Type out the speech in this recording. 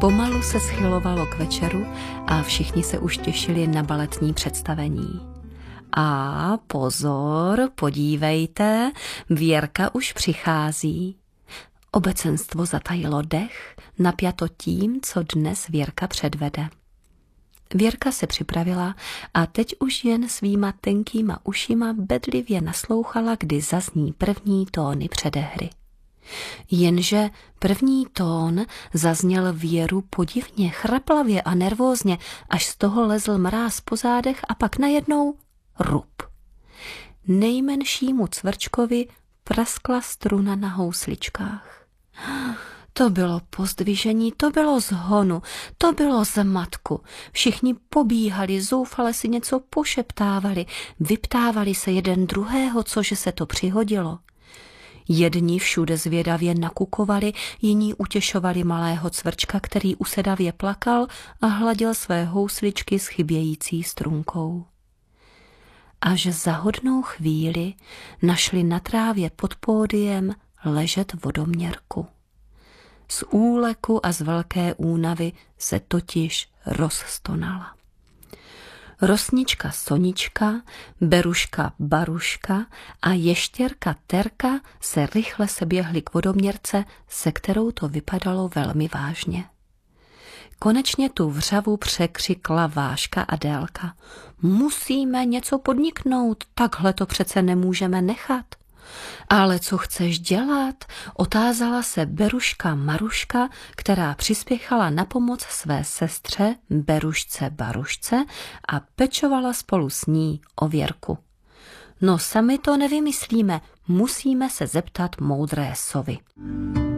Pomalu se schylovalo k večeru a všichni se už těšili na baletní představení. A pozor, podívejte, Věrka už přichází. Obecenstvo zatajilo dech, napjato tím, co dnes Věrka předvede. Věrka se připravila a teď už jen svýma tenkýma ušima bedlivě naslouchala, kdy zazní první tóny předehry. Jenže první tón zazněl Věru podivně, chraplavě a nervózně, až z toho lezl mráz po zádech a pak najednou rup. Nejmenšímu cvrčkovi praskla struna na housličkách. To bylo pozdvižení, to bylo z honu, to bylo z matku. Všichni pobíhali, zoufale si něco pošeptávali, vyptávali se jeden druhého, cože se to přihodilo. Jedni všude zvědavě nakukovali, jiní utěšovali malého cvrčka, který usedavě plakal a hladil své housličky s chybějící strunkou. Až za hodnou chvíli našli na trávě pod pódiem ležet vodoměrku. Z úleku a z velké únavy se totiž rozstonala. Rosnička Sonička, Beruška Baruška a ještěrka Terka se rychle seběhly k vodoměrce, se kterou to vypadalo velmi vážně. Konečně tu vřavu překřikla Váška Adélka. Musíme něco podniknout, takhle to přece nemůžeme nechat. Ale co chceš dělat? Otázala se Beruška Maruška, která přispěchala na pomoc své sestře Berušce Barušce a pečovala spolu s ní o Věrku. No sami to nevymyslíme, musíme se zeptat moudré sovy.